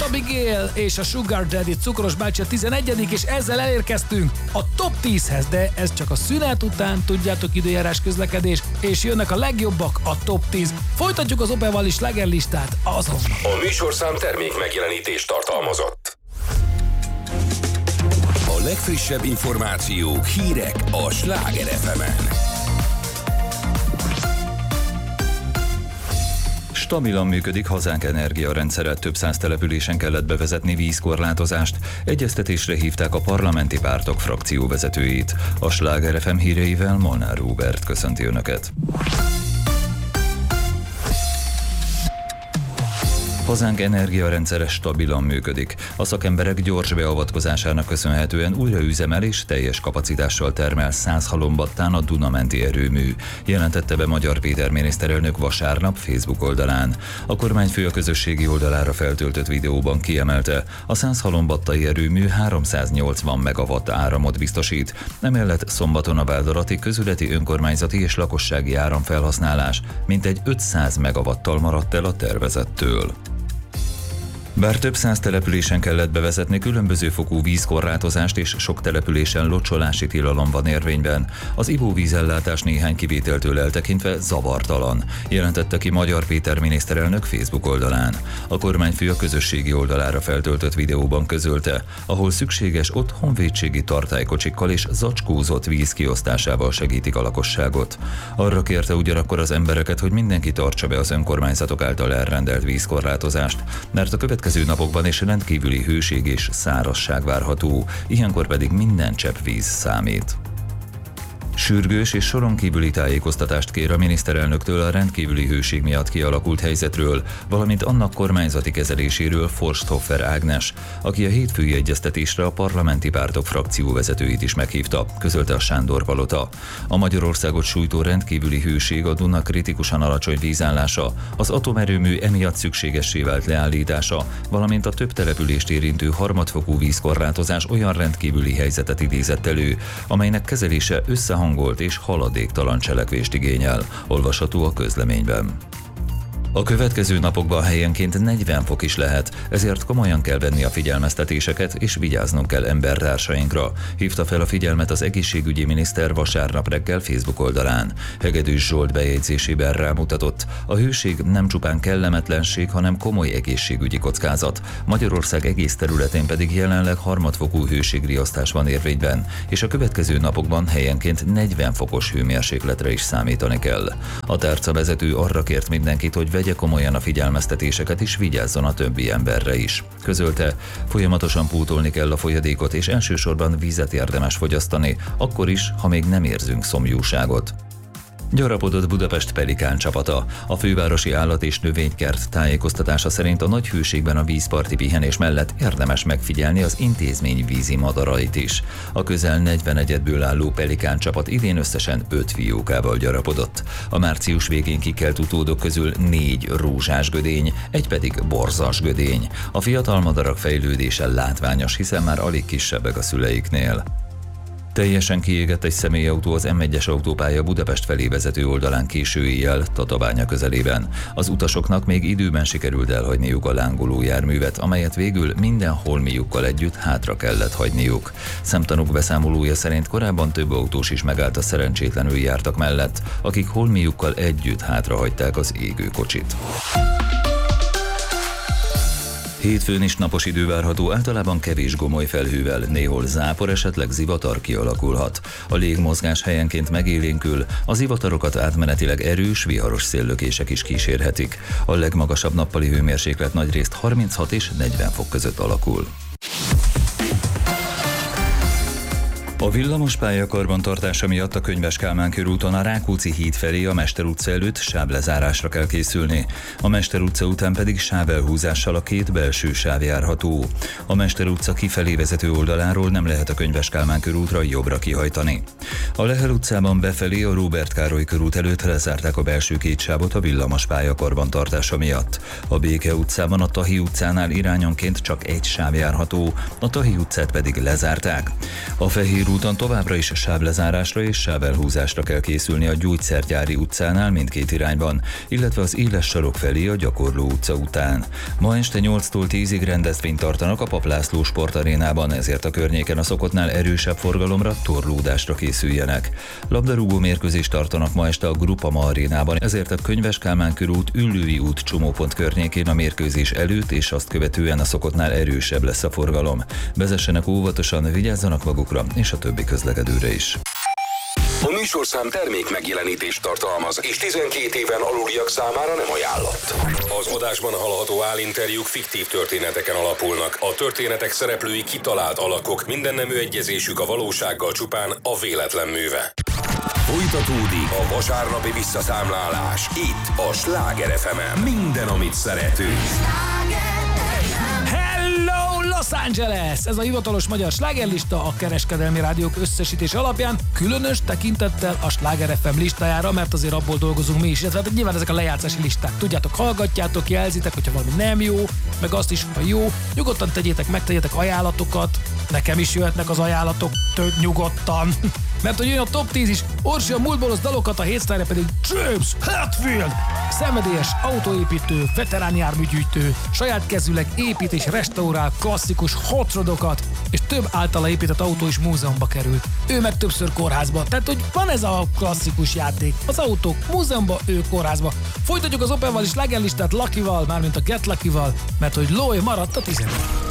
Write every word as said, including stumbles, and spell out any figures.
Abigail és a Sugar Daddy Cukros bácsi a tizenegyedik, és ezzel elérkeztünk a top tízhez, de ez csak a szünet után, tudjátok, időjárás, közlekedés, és jönnek a legjobbak, a top tíz. Folytatjuk az Opel Valley slágerlistát azonnal. A műsorszám termék megjelenítést tartalmazott. A legfrissebb információk, hírek a Sláger ef emen. Stabilan működik hazánk energiarendszere, több száz településen kellett bevezetni vízkorlátozást. Egyeztetésre hívták a parlamenti pártok frakcióvezetőit. A Sláger ef em híreivel Molnár Róbert köszönti Önöket. Hazánk energiarendszere stabilan működik. A szakemberek gyors beavatkozásának köszönhetően újra üzemel és teljes kapacitással termel száz halombattán a Duna-menti erőmű, jelentette be Magyar Péter miniszterelnök vasárnap Facebook oldalán. A kormányfő a közösségi oldalára feltöltött videóban kiemelte, a száz halombattai erőmű háromszáznyolcvan megawatt áramot biztosít. Emellett szombaton a Báldalati közületi önkormányzati és lakossági áramfelhasználás mintegy ötszáz megawattal maradt el a tervezettől. Bár több száz településen kellett bevezetni különböző fokú vízkorlátozást és sok településen locsolási tilalom van érvényben, az ivóvízellátás néhány kivételtől eltekintve zavartalan, jelentette ki Magyar Péter miniszterelnök Facebook oldalán. A kormányfő a közösségi oldalára feltöltött videóban közölte, ahol szükséges, ott honvédségi tartálykocsikkal és zacskózott víz kiosztásával segítik a lakosságot. Arra kérte ugyanakkor az embereket, hogy mindenki tartsa be az önkormányzatok által elrendelt vízkorlátozást, mert a következő napokban is rendkívüli hőség és szárazság várható, ilyenkor pedig minden csepp víz számít. Sürgős és soron kívüli tájékoztatást kér a miniszterelnöktől a rendkívüli hőség miatt kialakult helyzetről, valamint annak kormányzati kezeléséről Forsthofer Ágnes, aki a hétfői egyeztetésre a parlamenti pártok frakcióvezetőit is meghívta, közölte a Sándor Palota. A Magyarországot sújtó rendkívüli hőség, a Duna kritikusan alacsony vízállása, az atomerőmű emiatt szükségessé vált leállítása, valamint a több települést érintő harmadfokú vízkorlátozás olyan rendkívüli helyzetet idézett elő, amelynek kezelése összehang és haladéktalan cselekvést igényel, olvasható a közleményben. A következő napokban helyenként negyven fok is lehet, ezért komolyan kell venni a figyelmeztetéseket és vigyáznunk kell embertársainkra, hívta fel a figyelmet az egészségügyi miniszter vasárnap reggel Facebook oldalán. Hegedűs Zsolt bejegyzésében rámutatott, a hőség nem csupán kellemetlenség, hanem komoly egészségügyi kockázat. Magyarország egész területén pedig jelenleg harmadfokú hőségriasztás van érvényben, és a következő napokban helyenként negyven fokos hőmérsékletre is számítani kell. A tárcavezető arra kért mindenkit, hogy vegye komolyan a figyelmeztetéseket és vigyázzon a többi emberre is. Közölte, folyamatosan pótolni kell a folyadékot és elsősorban vizet érdemes fogyasztani, akkor is, ha még nem érzünk szomjúságot. Gyarapodott Budapest Pelikán csapata. A fővárosi állat- és növénykert tájékoztatása szerint a nagy hőségben a vízparti pihenés mellett érdemes megfigyelni az intézmény vízi madarait is. A közel negyven egyedből álló Pelikán csapat idén összesen öt fiókával gyarapodott. A március végén kikelt utódok közül négy rózsás gödény, egy pedig borzas gödény. A fiatal madarak fejlődése látványos, hiszen már alig kisebbek a szüleiknél. Teljesen kiégett egy személyautó az M egyes autópálya Budapest felé vezető oldalán késő éjjel, Tatabánya közelében. Az utasoknak még időben sikerült elhagyniuk a lángoló járművet, amelyet végül minden holmiukkal együtt hátra kellett hagyniuk. Szemtanúk beszámolója szerint korábban több autós is megállt a szerencsétlenül jártak mellett, akik holmiukkal együtt hátrahagyták az égő kocsit. Hétfőn is napos idő várható, általában kevés gomoly felhővel, néhol zápor, esetleg zivatar kialakulhat. A légmozgás helyenként megélénkül, a zivatarokat átmenetileg erős, viharos széllökések is kísérhetik. A legmagasabb nappali hőmérséklet nagyrészt harminchat és negyven fok között alakul. A villamospálya karbantartása miatt a Könyves Kálmán körúton a Rákóczi híd felé a Mester utca előtt sávlezárásra kell készülni. A Mester utca után pedig sávelhúzással a két belső sáv járható. A Mester utca kifelé vezető oldaláról nem lehet a Könyves Kálmán körútra jobbra kihajtani. A Lehel utcában befelé a Róbert Károly körút előtt lezárták a belső két sávot a villamospálya karbantartása miatt. A Béke utcában a Tahi utcánál irányonként csak egy sáv járható, a Tahi utcát pedig lezárták. A Fehér körúton továbbra is sávlezárásra és sávelhúzásra kell készülni a Gyógyszergyári utcánál mindkét irányban, illetve az Éles sarok felé a Gyakorló utca után. Ma este nyolctól tízig rendezvényt tartanak a Pap László sportarénában, ezért a környéken a szokottnál erősebb forgalomra, torlódásra készüljenek. Labdarúgó mérkőzést tartanak ma este a Groupama arénában, ezért a Könyves Kálmán körút, Üllői út csomópont környékén a mérkőzés előtt és azt követően a szokottnál erősebb lesz a forgalom. Vezessenek óvatosan, vigyázzanak magukra és a többi közlekedőre is. A műsorszám termék megjelenítést tartalmaz, és tizenkét éven aluliak számára nem ajánlott. Az adásban hallható állinterjúk fiktív történeteken alapulnak. A történetek szereplői kitalált alakok, mindennemű egyezésük a valósággal csupán a véletlen műve. Folytatódik a vasárnapi visszaszámlálás itt a Sláger ef emen. Minden, amit szeretünk. Hello Los Angeles! Ez a hivatalos magyar slágerlista a kereskedelmi rádiók összesítés alapján, különös tekintettel a Sláger ef em listájára, mert azért abból dolgozunk mi is. Ez, hát nyilván ezek a lejátszási listák. Tudjátok, hallgatjátok, jelzitek, hogyha valami nem jó, meg azt is, ha jó. Nyugodtan tegyétek, megtegyetek ajánlatokat. Nekem is jöhetnek az ajánlatok, tök nyugodtan. Mert hogy jön a top tíz is, Orsi a múltból az dalokat, a hétsztárja pedig James Hetfield. Szenvedélyes autóépítő, veterán járműgyűjtő, saját kezűleg épít és restaurál klasszikus hot rodokat, és több általa épített autó is múzeumba került. Ő meg többször kórházba. Tehát, hogy van ez a klasszikus játék. Az autók múzeumba, ő kórházba. Folytatjuk az Openval és slágerlistát Luckyval, mármint a Get Luckyval, mert hogy Loy maradt a tizedik.